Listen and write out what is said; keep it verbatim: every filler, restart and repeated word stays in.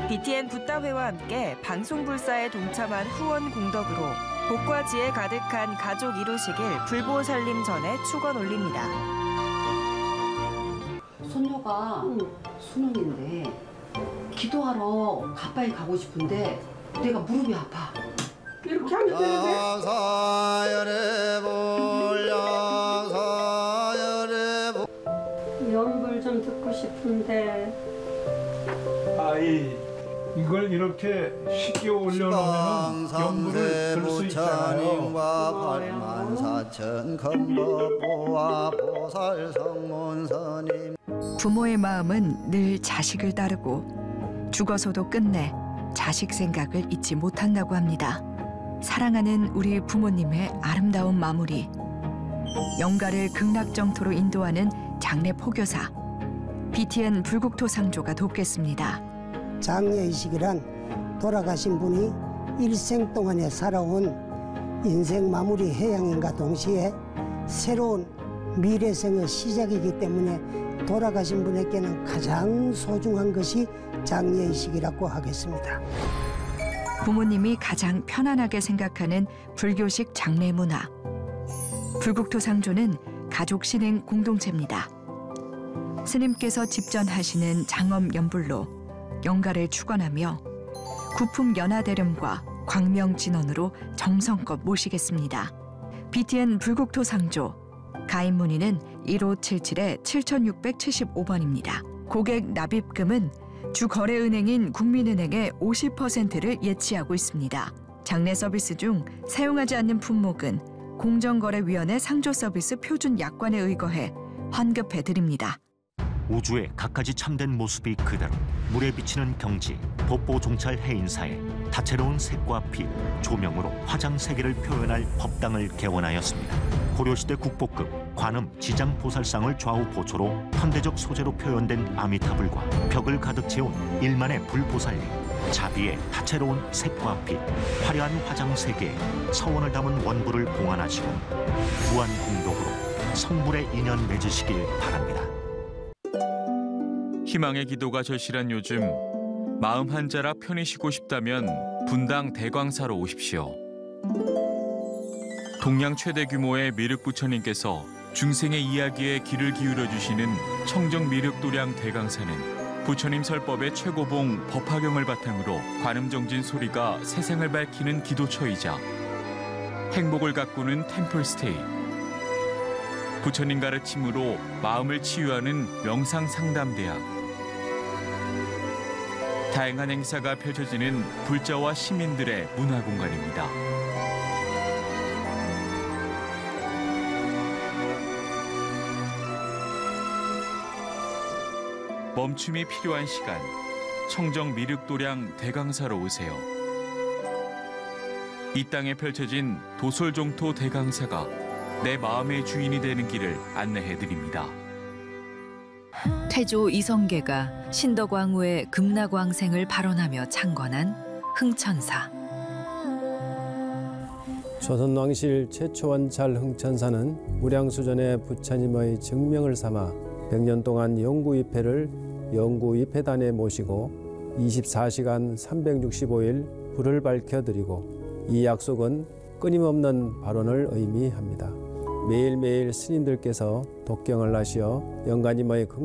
비티엔 붓다회와 함께 방송불사에 동참한 후원 공덕으로 복과 지혜 가득한 가족 이루시길 불보살림 전에 축원 올립니다. 손녀가 응. 수능인데 기도하러 가빠이 가고 싶은데 내가 무릎이 아파. 이렇게 하면 되는데. 연불 좀 듣고 싶은데. 아이, 이걸 이렇게 쉽게 올려놓으면 연불을 들 수 있잖아요. 부모의 마음은 늘 자식을 따르고 죽어서도 끝내 자식 생각을 잊지 못한다고 합니다. 사랑하는 우리 부모님의 아름다운 마무리. 영가를 극락정토로 인도하는 장례 포교사. 비티엔 불국토상조가 돕겠습니다. 장례의식이란 돌아가신 분이 일생 동안에 살아온 인생 마무리 해양인과 동시에 새로운 미래생의 시작이기 때문에 돌아가신 분에게는 가장 소중한 것이 장례의식이라고 하겠습니다. 부모님이 가장 편안하게 생각하는 불교식 장례 문화. 불국토상조는 가족 신행 공동체입니다. 스님께서 집전하시는 장엄 연불로 영가를 축원하며 구품 연화대름과 광명진원으로 정성껏 모시겠습니다. 비티엔 불국토상조 가입 문의는 일오칠칠 칠육칠오 번입니다. 고객 납입금은 주 거래은행인 국민은행의 오십 퍼센트를 예치하고 있습니다. 장례 서비스 중 사용하지 않는 품목은 공정거래위원회 상조 서비스 표준 약관에 의거해 환급해 드립니다. 우주의 갖가지 참된 모습이 그대로 물에 비치는 경지, 법보 종찰 해인사에 다채로운 색과 빛, 조명으로 화장 세계를 표현할 법당을 개원하였습니다. 고려시대 국보급 관음 지장보살상을 좌우 보초로 현대적 소재로 표현된 아미타불과 벽을 가득 채운 일만의 불보살님, 자비의 다채로운 색과 빛, 화려한 화장 세계에 서원을 담은 원부를 봉안하시고 무한 공덕으로 성불의 인연 맺으시길 바랍니다. 희망의 기도가 절실한 요즘 마음 한자라 편히 쉬고 싶다면 분당 대광사로 오십시오. 동양 최대 규모의 미륵부처님께서 중생의 이야기에 귀를 기울여 주시는 청정 미륵도량 대광사는 부처님 설법의 최고봉 법화경을 바탕으로 관음정진 소리가 세상을 밝히는 기도처이자 행복을 가꾸는 템플스테이, 부처님 가르침으로 마음을 치유하는 명상상담대학, 다양한 행사가 펼쳐지는 불자와 시민들의 문화공간입니다. 멈춤이 필요한 시간, 청정 미륵도량 대강사로 오세요. 이 땅에 펼쳐진 도솔종토 대강사가 내 마음의 주인이 되는 길을 안내해드립니다. 태조 이성계가 신덕왕후의 금나광생을 발언하며 창건한 흥천사. 조선왕실 최초 원찰 흥천사는 무량수전의 부처님의 증명을 삼아 백 년 동안 영구위패를 영구위패단에 모시고 이십사 시간 삼백육십오 일 불을 밝혀드리고 이 약속은 끊임없는 발언을 의미합니다. 매일매일 스님들께서 독경을 하시어 영가님의